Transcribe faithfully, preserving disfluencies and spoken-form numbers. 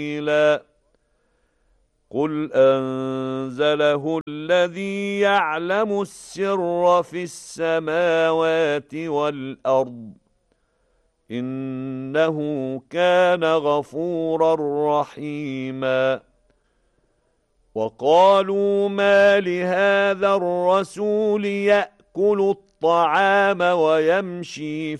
قل أنزله الذي يعلم السر في السماوات والأرض إنه كان غفورا رحيما وقالوا ما لهذا الرسول يأكل الطعام ويمشي